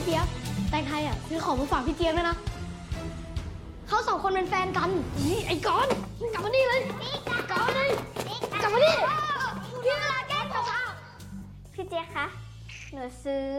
พี่เจี๊ยบแตงไทยซื้อของมาฝากพี่เจี๊ยบด้วยนะเขาสองคนเป็นแฟนกันนี่ไอ้กอนกลับมานี่เลยกลับมานี่กลับมานี่พี่เวลาแก้ตัวพี่เจี๊ยบคะหนูซื้อ